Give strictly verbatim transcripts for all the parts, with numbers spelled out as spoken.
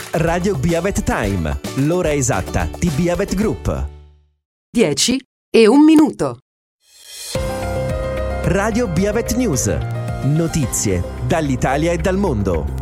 Radio Biavet Time, l'ora esatta di Biavet Group. dieci e un minuto. Radio Biavet News, notizie dall'Italia e dal mondo.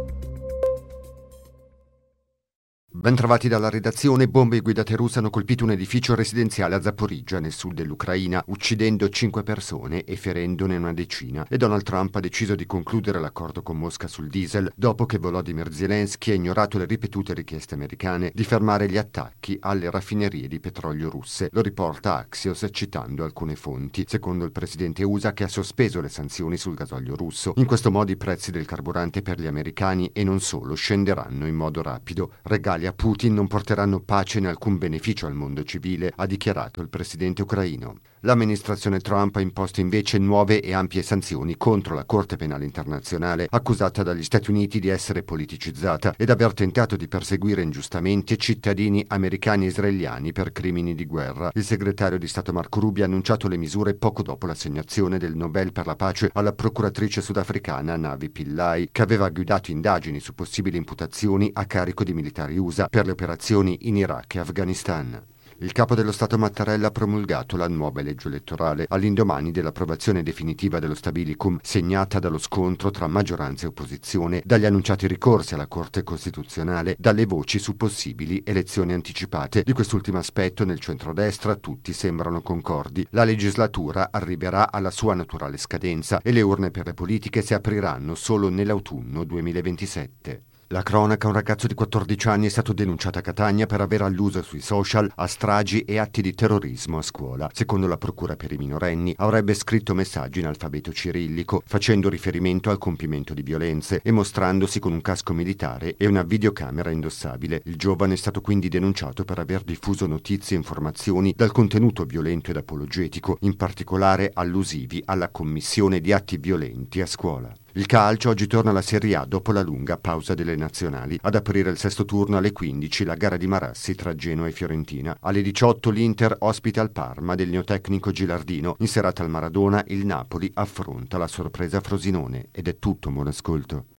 Bentrovati dalla redazione. Bombe e guidate russe hanno colpito un edificio residenziale a Zaporizhzhia, nel sud dell'Ucraina, uccidendo cinque persone e ferendone una decina. E Donald Trump ha deciso di concludere l'accordo con Mosca sul diesel dopo che Volodymyr Zelensky ha ignorato le ripetute richieste americane di fermare gli attacchi alle raffinerie di petrolio russe. Lo riporta Axios citando alcune fonti. Secondo il presidente U S A, che ha sospeso le sanzioni sul gasolio russo. In questo modo i prezzi del carburante per gli americani e non solo scenderanno in modo rapido. Regali a Putin non porteranno pace né alcun beneficio al mondo civile, ha dichiarato il presidente ucraino. L'amministrazione Trump ha imposto invece nuove e ampie sanzioni contro la Corte Penale Internazionale, accusata dagli Stati Uniti di essere politicizzata ed aver tentato di perseguire ingiustamente cittadini americani e israeliani per crimini di guerra. Il segretario di Stato Marco Rubio ha annunciato le misure poco dopo l'assegnazione del Nobel per la pace alla procuratrice sudafricana Navi Pillay, che aveva guidato indagini su possibili imputazioni a carico di militari U S A per le operazioni in Iraq e Afghanistan. Il capo dello Stato Mattarella ha promulgato la nuova legge elettorale all'indomani dell'approvazione definitiva dello Stabilicum, segnata dallo scontro tra maggioranza e opposizione, dagli annunciati ricorsi alla Corte Costituzionale, dalle voci su possibili elezioni anticipate. Di quest'ultimo aspetto nel centrodestra tutti sembrano concordi. La legislatura arriverà alla sua naturale scadenza e le urne per le politiche si apriranno solo nell'autunno duemilaventisette. La cronaca: un ragazzo di quattordici anni è stato denunciato a Catania per aver alluso sui social a stragi e atti di terrorismo a scuola. Secondo la procura per i minorenni, avrebbe scritto messaggi in alfabeto cirillico, facendo riferimento al compimento di violenze e mostrandosi con un casco militare e una videocamera indossabile. Il giovane è stato quindi denunciato per aver diffuso notizie e informazioni dal contenuto violento ed apologetico, in particolare allusivi alla commissione di atti violenti a scuola. Il calcio: oggi torna alla Serie A dopo la lunga pausa delle nazionali. Ad aprire il sesto turno alle quindici la gara di Marassi tra Genoa e Fiorentina. Alle diciotto l'Inter ospita il Parma del neotecnico Gilardino. In serata al Maradona il Napoli affronta la sorpresa Frosinone. Ed è tutto, buon ascolto.